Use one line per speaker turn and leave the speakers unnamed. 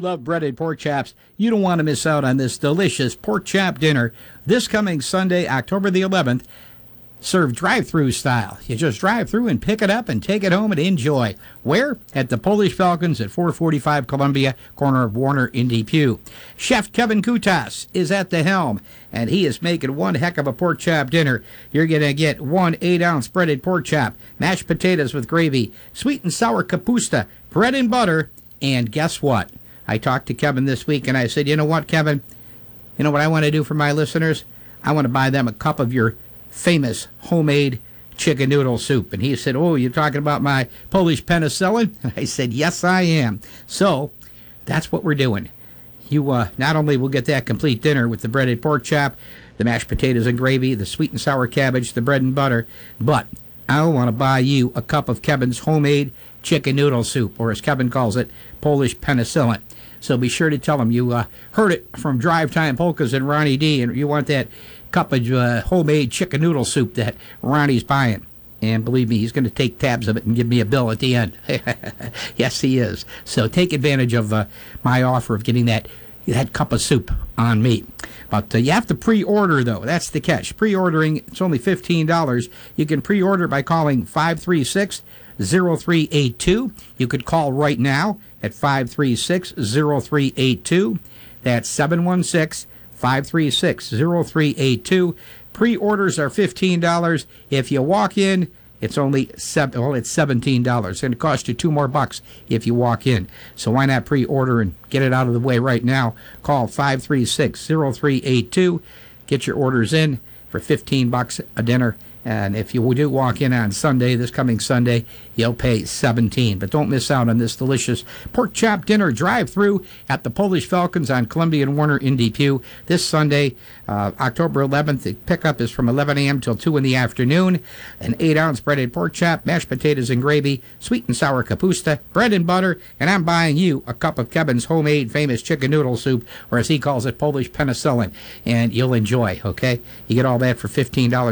love breaded pork chops, you don't want to miss out on this delicious pork chop dinner this coming Sunday, October the 11th. Served drive-through style. You just drive through and pick it up and take it home and enjoy. Where? At the Polish Falcons at 445 Columbia, corner of Warner in Depew. Chef Kevin Kutas is at the helm, and he is making one heck of a pork chop dinner. You're going to get one 8-ounce breaded pork chop, mashed potatoes with gravy, sweet and sour kapusta, bread and butter, and guess what? I talked to Kevin this week, and I said, you know what, Kevin? You know what I want to do for my listeners? I want to buy them a cup of your famous homemade chicken noodle soup. And he said, oh, you're talking about my Polish penicillin? And I said, yes, I am. So that's what we're doing. You not only will get that complete dinner with the breaded pork chop, the mashed potatoes and gravy, the sweet and sour cabbage, the bread and butter, but I want to buy you a cup of Kevin's homemade chicken noodle soup, or as Kevin calls it, Polish penicillin. So be sure to tell him you heard it from Drive Time Polkas and Ronnie D, and you want that cup of homemade chicken noodle soup that Ronnie's buying. And believe me, he's going to take tabs of it and give me a bill at the end. Yes, he is. So take advantage of my offer of getting that cup of soup on me. But you have to pre-order, though. That's the catch. Pre-ordering, it's only $15. You can pre-order by calling 536-0382. You could call right now at 536-0382. That's 716-536-0382. Pre-orders are $15. If you walk in, it's only it's $17. It's going to cost you $2 more if you walk in. So why not pre-order and get it out of the way right now? Call 536-0382. Get your orders in for $15 a dinner. And if you do walk in on Sunday, this coming Sunday, you'll pay $17. But don't miss out on this delicious pork chop dinner drive-through at the Polish Falcons on Columbia and Warner in Depew this Sunday, October 11th. The pickup is from 11 a.m. till 2 in the afternoon. An 8-ounce breaded pork chop, mashed potatoes and gravy, sweet and sour kapusta, bread and butter, and I'm buying you a cup of Kevin's homemade famous chicken noodle soup, or as he calls it, Polish penicillin, and you'll enjoy, okay? You get all that for $15